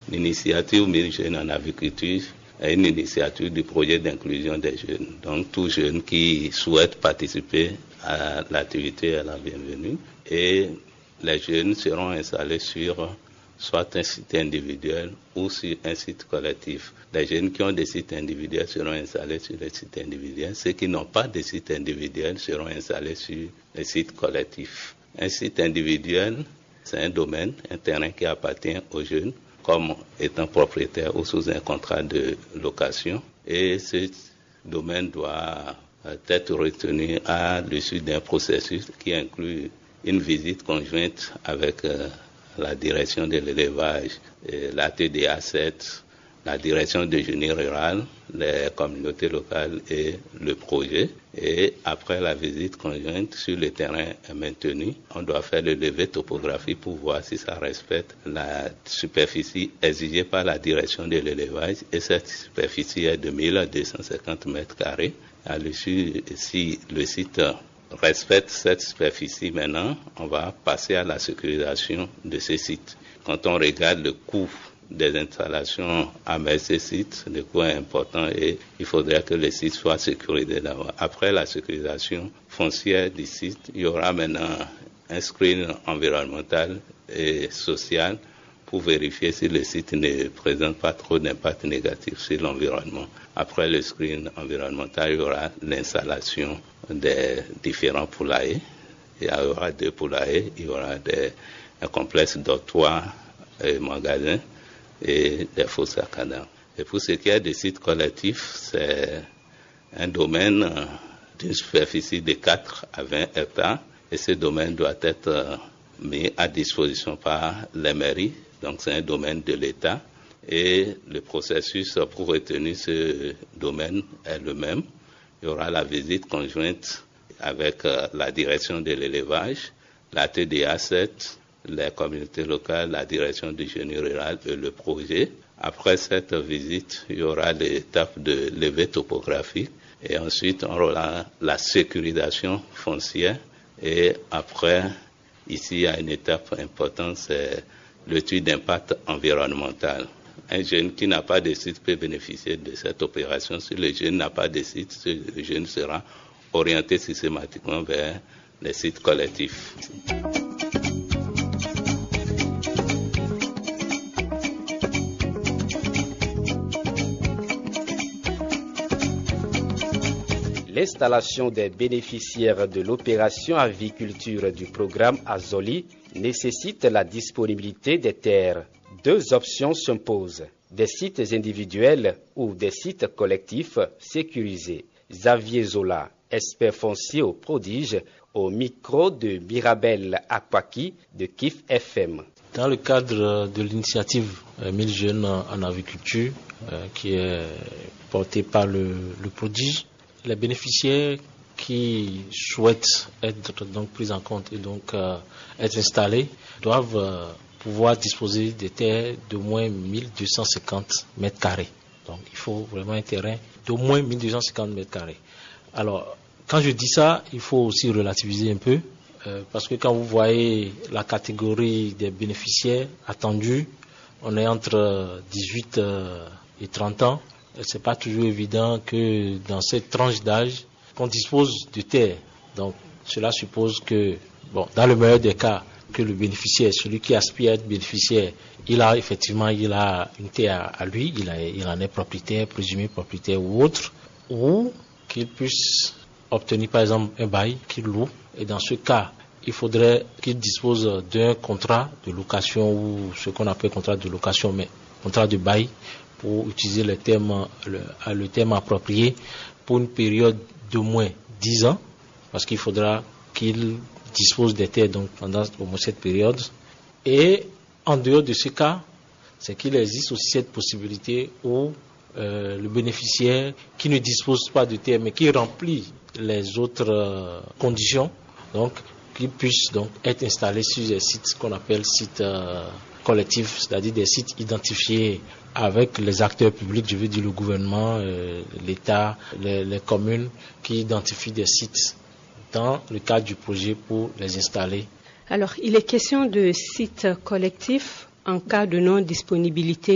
L'initiative 1000 jeunes en agriculture est une initiative du projet d'inclusion des jeunes. Donc, tous jeunes qui souhaitent participer à l'activité est la bienvenue. Et les jeunes seront installés sur soit un site individuel ou sur un site collectif. Les jeunes qui ont des sites individuels seront installés sur les sites individuels. Ceux qui n'ont pas de site individuel seront installés sur les sites collectifs. Un site individuel, c'est un domaine, un terrain qui appartient aux jeunes comme étant propriétaire ou sous un contrat de location. Et ce domaine doit être retenu à l'issue d'un processus qui inclut une visite conjointe avec la direction de l'élevage, la TDA 7, la direction de génie rural, les communautés locales et le projet. Et après la visite conjointe sur le terrain maintenu, on doit faire le levé topographique pour voir si ça respecte la superficie exigée par la direction de l'élevage. Et cette superficie est de 1250 mètres carrés. À l'issue, si le site respecte cette superficie maintenant, on va passer à la sécurisation de ce site. Quand on regarde le coût des installations à ces sites, le coût est important et il faudrait que le site soit sécurisé d'abord. Après la sécurisation foncière du site, il y aura maintenant un screen environnemental et social pour vérifier si le site ne présente pas trop d'impact négatif sur l'environnement. Après le screen environnemental, il y aura l'installation des différents poulaillers. Il y aura 2 poulaillers, il y aura un complexe dortoir et magasin et des fosses à cadavres. Et pour ce qui est des sites collectifs, c'est un domaine d'une superficie de 4 à 20 hectares et ce domaine doit être mis à disposition par les mairies. Donc c'est un domaine de l'État et le processus pour retenir ce domaine est le même. Il y aura la visite conjointe avec la direction de l'élevage, la TDA 7, les communautés locales, la direction du génie rural et le projet. Après cette visite, il y aura l'étape de levée topographique et ensuite on aura la sécurisation foncière et après, ici il y a une étape importante, c'est l'étude d'impact environnemental. Un jeune qui n'a pas de site peut bénéficier de cette opération. Si le jeune n'a pas de site, ce jeune sera orienté systématiquement vers les sites collectifs. L'installation des bénéficiaires de l'opération aviculture du programme Azoli nécessite la disponibilité des terres. 2 options s'imposent, des sites individuels ou des sites collectifs sécurisés. Xavier Zola, expert foncier au prodige, au micro de Mirabel Akwaki de KIF FM. Dans le cadre de l'initiative 1000 jeunes en agriculture qui est portée par le prodige, les bénéficiaires qui souhaitent être donc pris en compte et donc être installés doivent pouvoir disposer de terres d'au moins 1250 mètres carrés. Donc il faut vraiment un terrain d'au moins 1250 mètres carrés. Alors quand je dis ça, il faut aussi relativiser un peu parce que quand vous voyez la catégorie des bénéficiaires attendus, on est entre 18 et 30 ans. C'est pas toujours évident que dans cette tranche d'âge, qu'on dispose de terre. Donc, cela suppose que, dans le meilleur des cas, que le bénéficiaire, celui qui aspire à être bénéficiaire, il a une terre à lui, il en est propriétaire, présumé propriétaire ou autre, ou qu'il puisse obtenir par exemple un bail qu'il loue. Et dans ce cas, il faudrait qu'il dispose d'un contrat de location ou ce qu'on appelle contrat de location, mais contrat de bail, pour utiliser le terme approprié, pour une période d'au moins 10 ans, parce qu'il faudra qu'il dispose des terres donc pendant au moins cette période. Et en dehors de ce cas, c'est qu'il existe aussi cette possibilité où le bénéficiaire qui ne dispose pas de terre mais qui remplit les autres conditions, donc qu'il puisse donc être installé sur des sites qu'on appelle sites collectifs, c'est-à-dire des sites identifiés avec les acteurs publics, je veux dire le gouvernement, l'État, les communes qui identifient des sites dans le cadre du projet pour les installer. Alors, il est question de sites collectifs en cas de non-disponibilité